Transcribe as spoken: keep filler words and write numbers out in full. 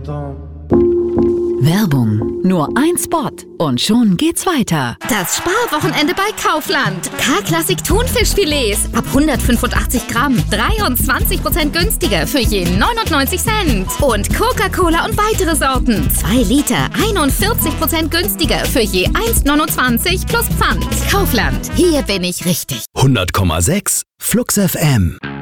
Werbung. Nur ein Spot und schon geht's weiter. Das Sparwochenende bei Kaufland. K-Klassik Thunfischfilets ab hundertfünfundachtzig Gramm. dreiundzwanzig Prozent günstiger für je neunundneunzig Cent. Und Coca-Cola und weitere Sorten. zwei Liter, einundvierzig Prozent günstiger für je eins neunundzwanzig plus Pfand. Kaufland. Hier bin ich richtig. hundert Komma sechs Flux F M.